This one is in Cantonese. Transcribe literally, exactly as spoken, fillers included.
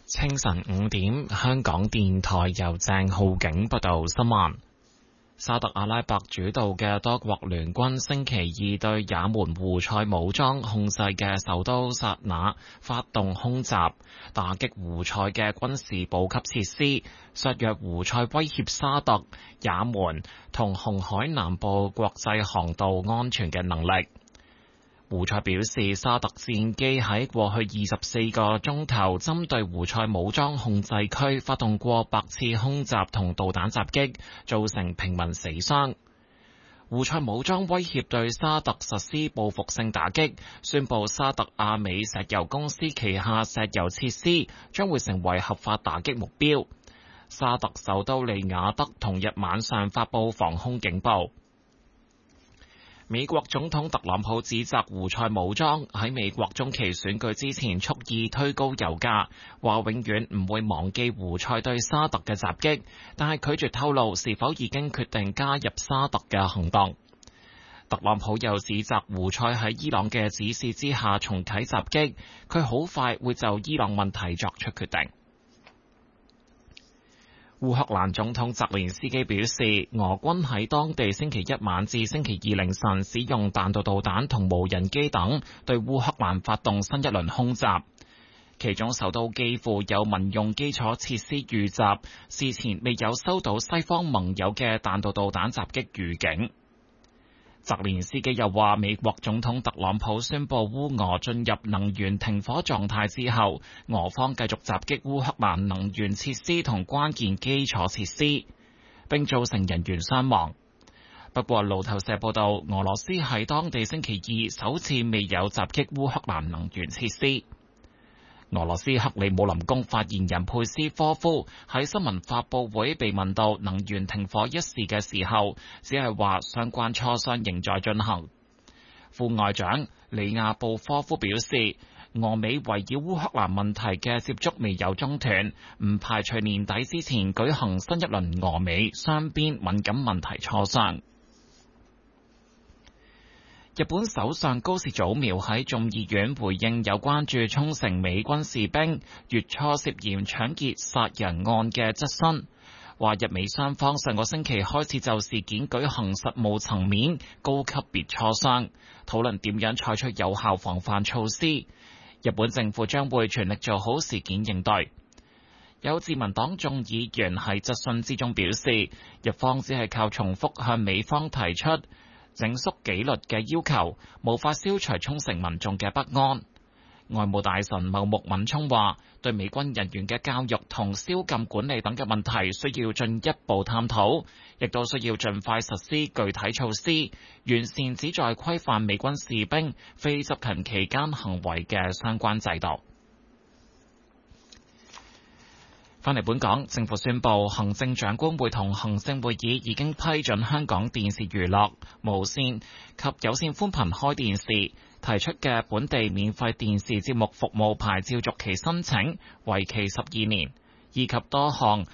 清晨五點，香港電台由鄭浩景報道新聞。沙特阿拉伯主導嘅多國聯軍星期二對也門胡塞武裝控制嘅首都薩那發動空襲，打擊胡塞嘅軍事補給設施，削弱胡塞威脅沙特、也門同紅海南部國際航道安全嘅能力。胡塞表示，沙特戰機喺過去二十四個鐘頭針對胡塞武裝控制區發動過百次空襲同導彈襲擊，造成平民死傷。胡塞武裝威脅對沙特實施報復性打擊，宣布沙特阿美石油公司旗下石油設施將會成為合法打擊目標。沙特首都利雅得同日晚上發佈防空警報。美國總統特朗普指責胡塞武裝喺美國中期選舉之前蓄意推高油價，話永遠唔會忘記胡塞對沙特嘅襲擊，但係拒絕透露是否已經決定加入沙特嘅行動。特朗普又指責胡塞喺伊朗嘅指示之下重啟襲擊，佢好快會就伊朗問題作出決定。烏克蘭總統澤連斯基表示，俄軍喺當地星期一晚至星期二凌晨使用彈道導彈同無人機等對烏克蘭發動新一輪空襲，其中首都基輔有民用基礎設施遇襲，事前未有收到西方盟友嘅彈道導彈襲擊預警。澤連斯基又話，美國總統特朗普宣布烏俄進入能源停火狀態之後，俄方繼續襲擊烏克蘭能源設施同關鍵基礎設施，並造成人員傷亡。不過，路透社報道，俄羅斯喺當地星期二首次未有襲擊烏克蘭能源設施。俄羅斯克里姆林宮發言人佩斯科夫喺新聞發佈會被問到能源停火一事嘅時候，只係話相關磋商仍在進行。副外長里亞布科夫表示，俄美圍繞烏克蘭問題嘅接觸未有中斷，唔排除年底之前舉行新一輪俄美雙邊敏感問題磋商。日本首相高市早苗喺眾議院回應有關駐沖繩美軍士兵月初涉嫌搶劫殺人案嘅質詢，話日美雙方上個星期開始就事件舉行實務層面高級別磋商，討論點樣採取有效防範措施。日本政府將會全力做好事件應對。有自民黨眾議員喺質詢之中表示，日方只係靠重複向美方提出整肅紀律嘅要求，無法消除沖繩民眾嘅不安。外務大臣茂木敏充話，對美軍人員嘅教育同宵禁管理等嘅問題需要進一步探討，亦都需要盡快實施具體措施，完善旨在規範美軍士兵非執勤期間行為嘅相關制度。返嚟本港，政府宣布行政長官會同行政會議已經批准香港電視娛樂、無線及有線寬頻開電視提出嘅本地免費電視節目服務牌照續期申請，為期十二年，以及多項